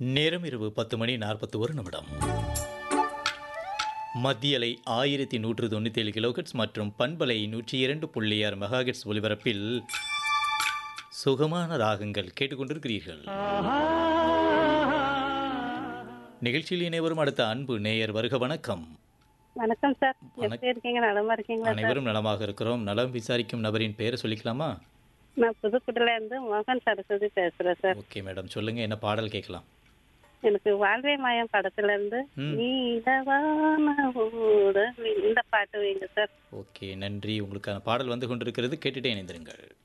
நேரம் இரவு 10:41 மத்திய அலை 1197 கிலோஹெர்ட்ஸ் மற்றும் பண்பலை 102.6 மெகாஹெர்ட்ஸ் ஒலிபரப்பில் சுகமான ராகங்கள் கேட்டுக்கொண்டிருக்கிறீர்கள். நிகழ்ச்சியில் இணைவரும் அடுத்த அன்பு நேயர் வருக. வணக்கம். வணக்கம் சார். எப்படி இருக்கீங்க? நலமா இருக்கீங்களா சார்? அனைவரும் நலமாக இருக்கிறோம். நலம் விசாரிக்கும் நபரின் பெயரை சொல்லிக்கலாமா? நான் புதுக்குடில இருந்து மோகன் சரஸ்வதி பேசுறேன் சார். ஓகே மேடம், சொல்லுங்க, என்ன பாடல் கேட்கலாம்? எனக்கு வாழ்வே மாயம் படத்துல இருந்து நீலவான ஊடலில் இந்த பாட்டு வைங்க சார். ஓகே, நன்றி. உங்களுக்கான பாடல் வந்து கொண்டிருக்கிறது, கேட்டுட்டே இணைந்திருங்கள்.